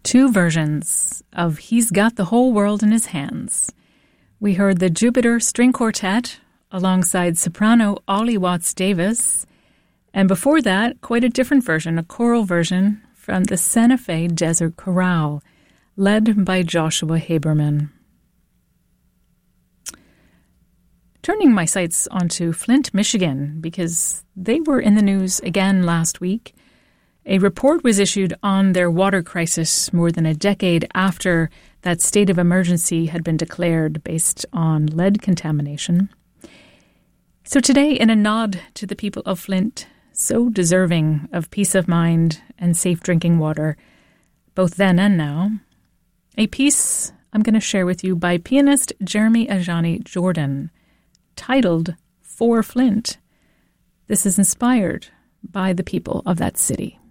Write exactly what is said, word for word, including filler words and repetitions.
Two versions of He's Got the Whole World in His Hands. We heard the Jupiter String Quartet alongside soprano Ollie Watts-Davis, and before that, quite a different version, a choral version from the Santa Fe Desert Chorale, led by Joshua Haberman. Turning my sights onto Flint, Michigan, because they were in the news again last week. A report was issued on their water crisis more than a decade after that state of emergency had been declared based on lead contamination. So today, in a nod to the people of Flint, so deserving of peace of mind and safe drinking water, both then and now, a piece I'm going to share with you by pianist Jeremy Ajani Jordan, titled For Flint. This is inspired by the people of that city.